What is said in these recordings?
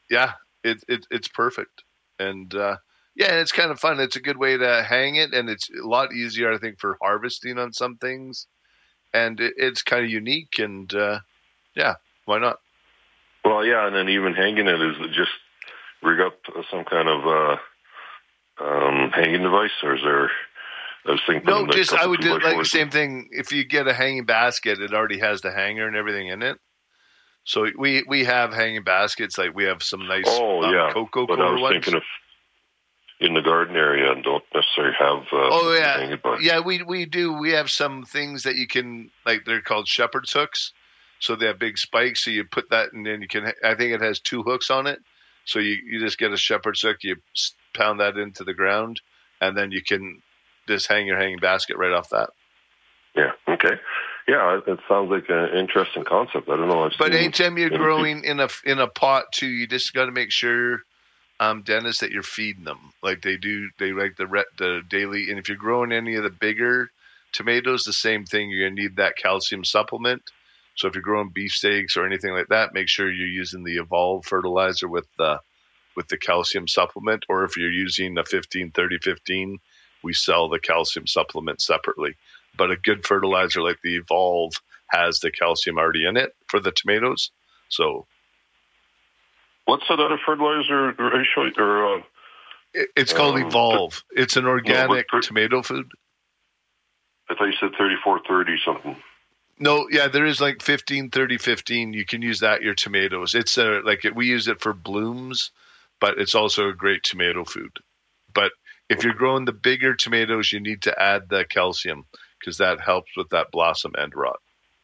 yeah, it's perfect. And it's kind of fun. It's a good way to hang it, and it's a lot easier, I think, for harvesting on some things. And it's kind of unique, and why not? Well, yeah, and then even hanging it is just rig up some kind of hanging device, or is there? I was thinking. No, just I would do like the same thing. If you get a hanging basket, it already has the hanger and everything in it. So we have hanging baskets. Like we have some nice cocoa but I was ones. thinking if in the garden area and don't necessarily have. Hanging baskets. Yeah, we do. We have some things that you can like. They're called shepherd's hooks. So they have big spikes. So you put that, and then you can. I think it has 2 hooks on it. So you just get a shepherd's hook. You pound that into the ground, and then you can just hang your hanging basket right off that. Yeah. Okay. Yeah, it sounds like an interesting concept. I don't know. But anytime you're growing in a pot too, you just got to make sure, Dennis, that you're feeding them like they do. They like the daily. And if you're growing any of the bigger tomatoes, the same thing. You're gonna need that calcium supplement. So if you're growing beefsteaks or anything like that, make sure you're using the Evolve fertilizer with the calcium supplement. Or if you're using a 15-30-15, we sell the calcium supplement separately. But a good fertilizer like the Evolve has the calcium already in it for the tomatoes. So, what's that other fertilizer ratio? Or it's called Evolve. It's an organic tomato food. I thought you said 34-30 something. No, yeah, there is like 15-30-15. You can use that your tomatoes. It's we use it for blooms, but it's also a great tomato food. But if you're growing the bigger tomatoes, you need to add the calcium because that helps with that blossom end rot.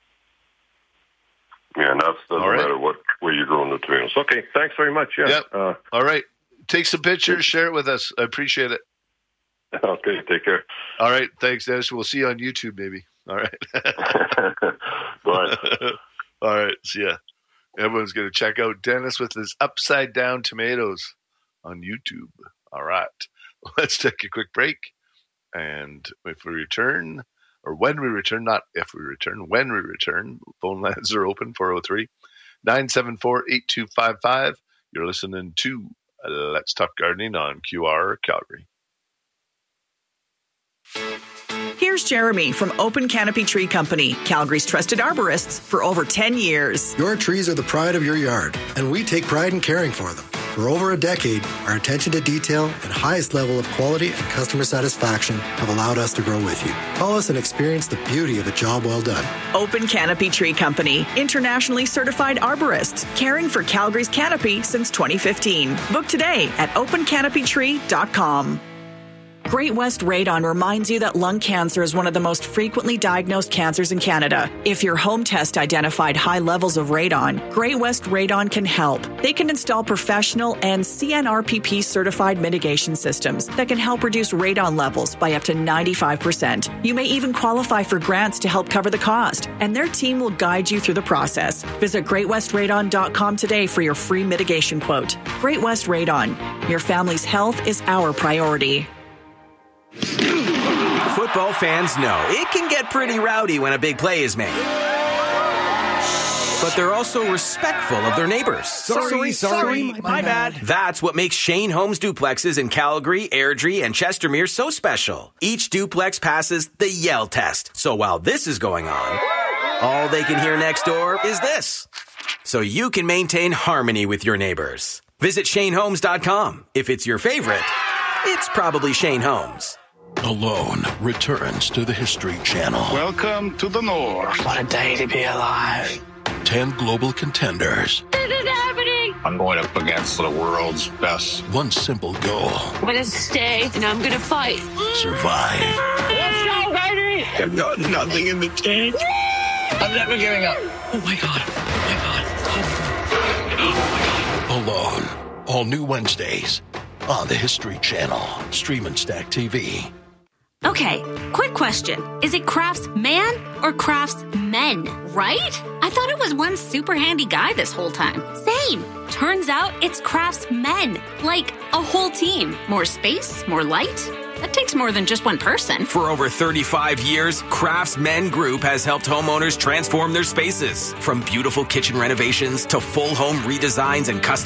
Yeah, and that doesn't matter what way you're growing the tomatoes. Okay, thanks very much. Yeah. Yep. All right. Take some pictures, share it with us. I appreciate it. Okay, take care. All right, thanks, Dennis. We'll see you on YouTube, maybe. All right. Bye. All right, see ya. Everyone's going to check out Dennis with his upside-down tomatoes on YouTube. All right. Let's take a quick break. And if we return, or when we return, not if we return, when we return, phone lines are open, 403-974-8255. You're listening to Let's Talk Gardening on QR Calgary. Here's Jeremy from Open Canopy Tree Company, Calgary's trusted arborists for over 10 years. Your trees are the pride of your yard, and we take pride in caring for them. For over a decade, our attention to detail and highest level of quality and customer satisfaction have allowed us to grow with you. Call us and experience the beauty of a job well done. Open Canopy Tree Company, internationally certified arborists, caring for Calgary's canopy since 2015. Book today at opencanopytree.com. Great West Radon reminds you that lung cancer is one of the most frequently diagnosed cancers in Canada. If your home test identified high levels of radon, Great West Radon can help. They can install professional and CNRPP certified mitigation systems that can help reduce radon levels by up to 95%. You may even qualify for grants to help cover the cost, and their team will guide you through the process. Visit greatwestradon.com today for your free mitigation quote. Great West Radon. Your family's health is our priority. Football fans know it can get pretty rowdy when a big play is made. But they're also respectful of their neighbors. Sorry, my bad. That's what makes Shane Homes duplexes in Calgary, Airdrie, and Chestermere so special. Each duplex passes the Yell test. So while this is going on, all they can hear next door is this. So you can maintain harmony with your neighbors. Visit ShaneHomes.com. If it's your favorite, it's probably Shane Homes. Alone returns to the History Channel. Welcome to the North. What a day to be alive. 10 global contenders. This is happening. I'm going up against the world's best. One simple goal. I'm going to stay and I'm going to fight. Survive. Let's go, baby. I've got nothing in the tank. I'm never giving up. Oh my God. Alone. All new Wednesdays on the History Channel. Stream and Stack TV. Okay, quick question. Is it craftsman or craftsmen, right? I thought it was one super handy guy this whole time. Same. Turns out it's craftsmen, like a whole team. More space, more light. That takes more than just one person. For over 35 years, Craftsmen Group has helped homeowners transform their spaces. From beautiful kitchen renovations to full home redesigns and custom